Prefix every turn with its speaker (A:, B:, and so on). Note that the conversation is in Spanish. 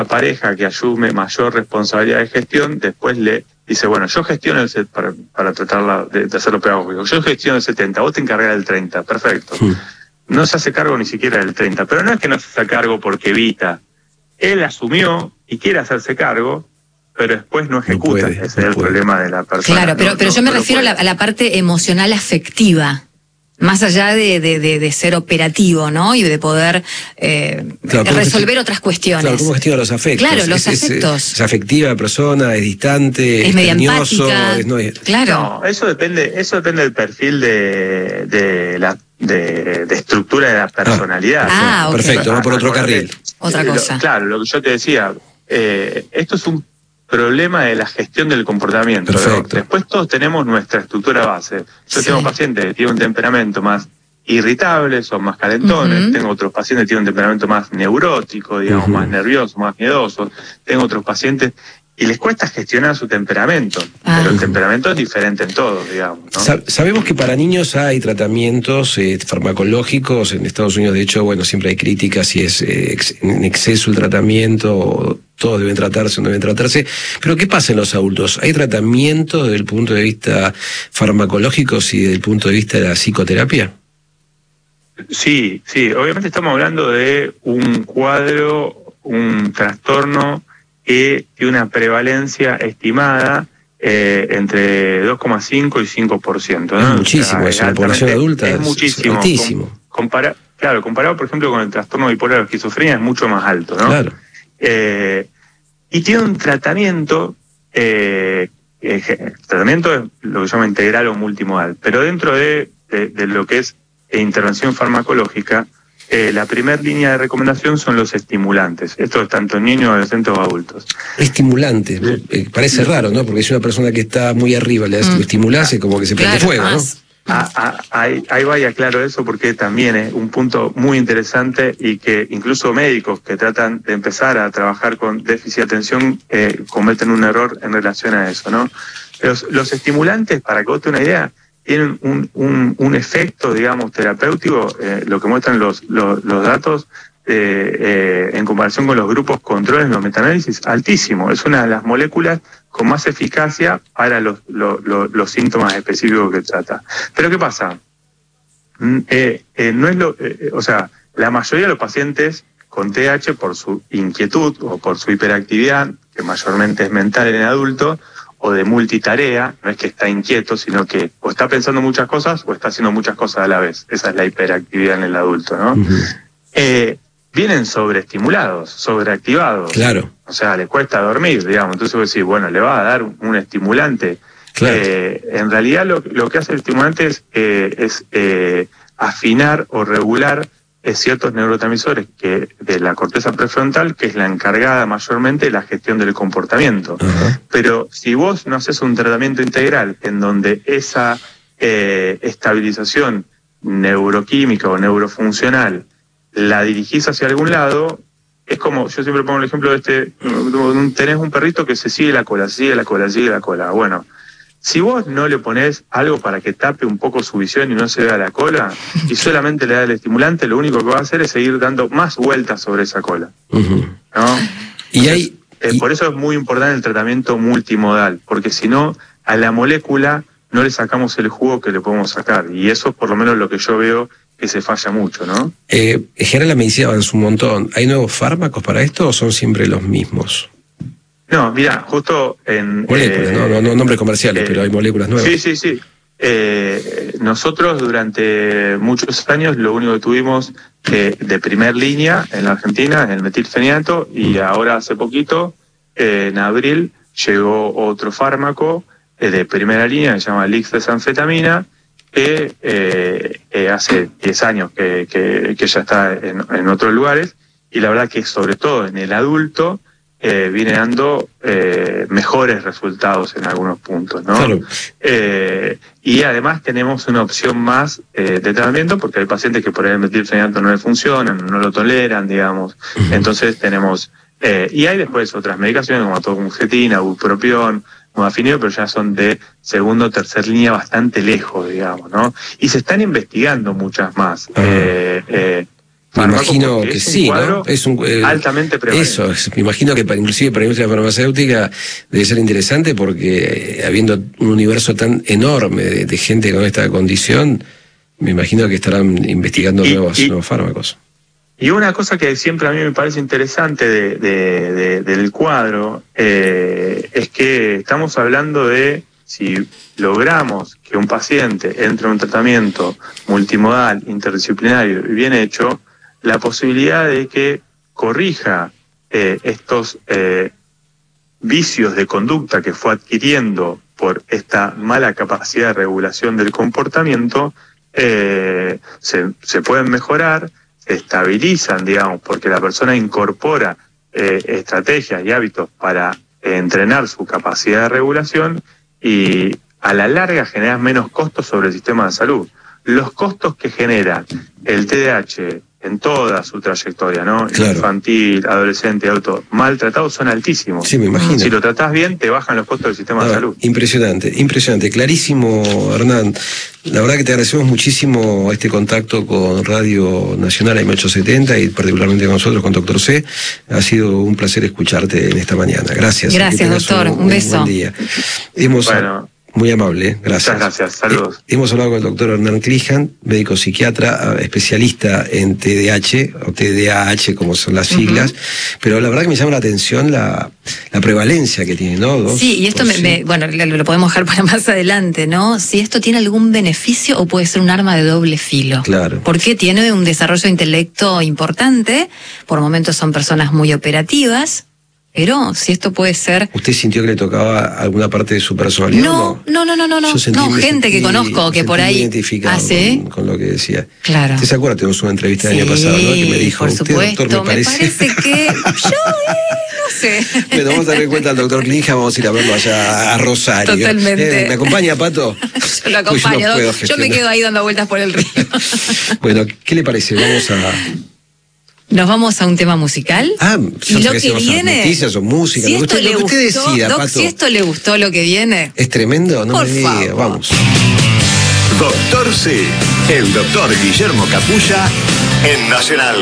A: pareja que asume mayor responsabilidad de gestión, después le dice, bueno, yo gestiono para tratar de hacerlo pedagógico, yo gestiono el 70, vos te encargás del 30, perfecto. No se hace cargo ni siquiera del 30, pero no es que no se hace cargo porque evita. Él asumió y quiere hacerse cargo, pero después no ejecuta. Ese es el problema de la persona.
B: Claro, pero yo me refiero a la parte emocional afectiva. Más allá de ser operativo, ¿no? Y de poder resolver otras cuestiones.
C: Claro, ¿cómo gestiona los afectos?
B: Claro, los afectos.
C: Es afectiva la persona, es distante,
B: es media empática.
A: Claro. No, eso depende del perfil de estructura de la personalidad.
C: Okay. Perfecto, va por otro carril.
B: Otra cosa.
A: Claro, lo que yo te decía, esto es un problema de la gestión del comportamiento.
C: Perfecto.
A: Después todos tenemos nuestra estructura base. Yo tengo pacientes que tienen un temperamento más irritable, son más calentones. Tengo otros pacientes que tienen un temperamento más neurótico, digamos, más nervioso, más miedoso. Tengo otros pacientes y les cuesta gestionar su temperamento. Pero el temperamento es diferente en todos, digamos, ¿no?
C: Sabemos que para niños hay tratamientos farmacológicos. En Estados Unidos, de hecho, bueno, siempre hay críticas si es en exceso el tratamiento, todos deben tratarse o no deben tratarse. Pero ¿qué pasa en los adultos? ¿Hay tratamiento desde el punto de vista farmacológico y desde el punto de vista de la psicoterapia?
A: Sí. Obviamente estamos hablando de un cuadro, un trastorno que tiene una prevalencia estimada entre 2,5 y 5%, ¿no?
C: Muchísimo, es la población adulta.
A: Es muchísimo.
C: Es altísimo.
A: Comparado, por ejemplo, con el trastorno bipolar o esquizofrenia, es mucho más alto, ¿no?
C: Claro.
A: Y tiene un tratamiento, tratamiento es lo que se llama integral o multimodal, pero dentro de lo que es intervención farmacológica, la primera línea de recomendación son los estimulantes. Esto es tanto en niños, adolescentes o adultos.
C: Estimulantes, parece raro, ¿no? Porque si una persona que está muy arriba le estimulase, como que se prende fuego, ¿no?
A: Ahí vaya claro eso, porque también es un punto muy interesante y que incluso médicos que tratan de empezar a trabajar con déficit de atención cometen un error en relación a eso, ¿no? Los estimulantes, para que vos te una idea, tienen un efecto, digamos, terapéutico, lo que muestran los datos en comparación con los grupos controles en los metaanálisis, altísimo. Es una de las moléculas con más eficacia para los síntomas específicos que trata. Pero ¿qué pasa? No es la mayoría de los pacientes con TDAH, por su inquietud o por su hiperactividad, que mayormente es mental en el adulto, o de multitarea, no es que está inquieto, sino que o está pensando muchas cosas o está haciendo muchas cosas a la vez. Esa es la hiperactividad en el adulto, ¿no? Vienen sobreestimulados, sobreactivados.
C: Claro.
A: O sea, le cuesta dormir, digamos. Entonces vos decís, bueno, le va a dar un estimulante.
C: Claro.
A: En realidad lo que hace el estimulante es afinar o regular ciertos neurotransmisores de la corteza prefrontal, que es la encargada mayormente de la gestión del comportamiento. Pero si vos no haces un tratamiento integral en donde esa estabilización neuroquímica o neurofuncional la dirigís hacia algún lado, es como, yo siempre pongo el ejemplo de tenés un perrito que se sigue la cola. Bueno, si vos no le ponés algo para que tape un poco su visión y no se vea la cola, y solamente le da el estimulante, lo único que va a hacer es seguir dando más vueltas sobre esa cola. ¿No? Por eso es muy importante el tratamiento multimodal, porque si no, a la molécula no le sacamos el jugo que le podemos sacar, y eso es por lo menos lo que yo veo que se falla mucho, ¿no?
C: En general la medicina avanza un montón. ¿Hay nuevos fármacos para esto o son siempre los mismos?
A: No, mira, justo en...
C: Moléculas, no nombres comerciales, pero hay moléculas nuevas.
A: Sí. Nosotros durante muchos años lo único que tuvimos de primer línea en la Argentina es el metilfenidato, y ahora hace poquito, en abril, llegó otro fármaco de primera línea que se llama Lixdesanfetamina, que hace 10 años que ya está en otros lugares, y la verdad que sobre todo en el adulto viene dando mejores resultados en algunos puntos, ¿no?
C: Claro.
A: Y además tenemos una opción más de tratamiento, porque hay pacientes que por el metilfenidato no le funcionan, no lo toleran, digamos. Entonces tenemos... y hay después otras medicaciones como atomoxetina, bupropión, modafinilo, pero ya son de segunda o tercera línea bastante lejos, digamos, ¿no? Y se están investigando muchas más.
C: Me imagino que sí, ¿no?
A: Es un altamente prevalente.
C: Me imagino que inclusive para la industria farmacéutica debe ser interesante porque habiendo un universo tan enorme de gente con esta condición, me imagino que estarán investigando nuevos fármacos.
A: Y una cosa que siempre a mí me parece interesante del cuadro es que estamos hablando de si logramos que un paciente entre en un tratamiento multimodal, interdisciplinario y bien hecho, la posibilidad de que corrija estos vicios de conducta que fue adquiriendo por esta mala capacidad de regulación del comportamiento, se pueden mejorar, se estabilizan, digamos, porque la persona incorpora estrategias y hábitos para entrenar su capacidad de regulación y a la larga generas menos costos sobre el sistema de salud. Los costos que genera el TDAH en toda su trayectoria, ¿no? Claro. Infantil, adolescente, adulto, maltratado, son altísimos.
C: Sí, me imagino.
A: Si lo tratás bien, te bajan los costos del sistema de salud.
C: Impresionante, impresionante. Clarísimo, Hernán. La verdad que te agradecemos muchísimo este contacto con Radio Nacional AM870 y particularmente con nosotros, con Dr. C. Ha sido un placer escucharte en esta mañana. Gracias.
B: Gracias, doctor. Un beso.
C: Buen día. Muy amable, gracias.
A: Muchas gracias, saludos.
C: Hemos hablado con el doctor Hernán Clisjan, médico psiquiatra, especialista en TDAH, o TDAH como son las siglas, pero la verdad que me llama la atención la prevalencia que tiene, ¿no?
B: Sí, y esto bueno, lo podemos dejar para más adelante, ¿no? Si esto tiene algún beneficio o puede ser un arma de doble filo.
C: Claro.
B: Porque tiene un desarrollo de intelecto importante, por momentos son personas muy operativas, pero si esto puede ser...
C: ¿Usted sintió que le tocaba alguna parte de su personalidad?
B: No, gente que conozco que por ahí
C: identificado con lo que decía.
B: Claro.
C: ¿Usted se acuerda? Tenemos una entrevista el año pasado, ¿no? Que me dijo,
B: por supuesto,
C: doctor, me parece
B: que yo no sé.
C: Bueno, vamos a darle cuenta al doctor Clisjan, vamos a ir a verlo allá a Rosario.
B: Totalmente.
C: ¿Me acompaña, Pato?
B: Yo lo acompaño, yo me quedo ahí dando vueltas por el río.
C: Bueno, ¿qué le parece?
B: Nos vamos a un tema musical.
C: Y lo que viene. Noticias o música,
B: si
C: lo que usted decida,
B: Doc,
C: Pato.
B: si esto le gustó lo que viene.
C: ¿Es tremendo? No
B: por
C: me diga.
B: favor.
C: Vamos.
D: Doctor C. El doctor Guillermo Capulla en Nacional.